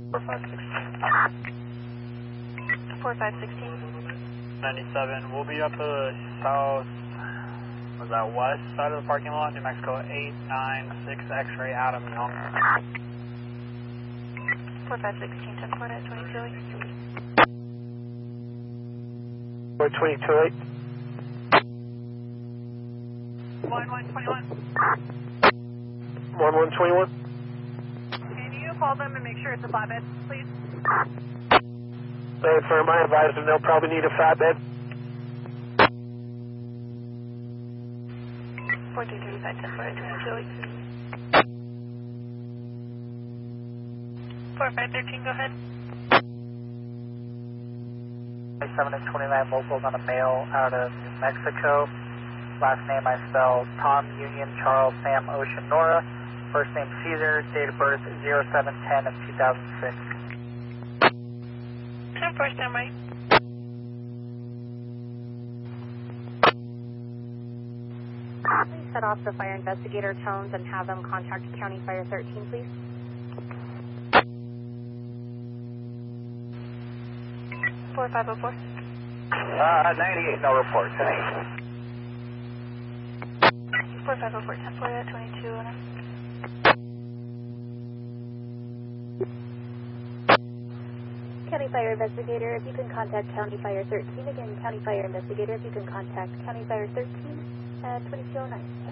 4516. 97. We'll be up the south, was that west side of the parking lot, New Mexico 896 X-ray Adam Young. 4516, 10 port at 22. 422.8. Line 121. 1121. Can you call them and make sure it's a flatbed, please? Hey, firm, I advise them they'll probably need a flatbed. 4235, 10 port at 22. 4513, go ahead. 7 and 29 locals on a mail out of New Mexico. Last name I spell Tom Union Charles Sam Ocean Nora. First name Caesar. Date of birth 0710 of 2006. 10-4, stand by. Please set off the fire investigator tones and have them contact County Fire 13, please. 4504. 98, no report. 4504, 10 port at 22. County Fire Investigator, if you can contact County Fire 13. Again, County Fire Investigator, if you can contact County Fire 13 at 2209.